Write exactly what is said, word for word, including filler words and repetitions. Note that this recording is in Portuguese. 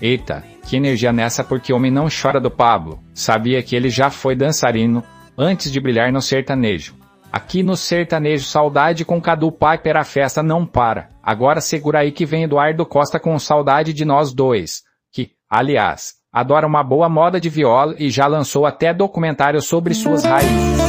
Eita, que energia nessa, porque homem não chora do Pablo. Sabia que ele já foi dançarino antes de brilhar no sertanejo. Aqui no sertanejo Saudade com Cadu Piper, a festa não para. Agora segura aí que vem Eduardo Costa com Saudade de Nós Dois, que, aliás, adora uma boa moda de viola e já lançou até documentário sobre suas raízes.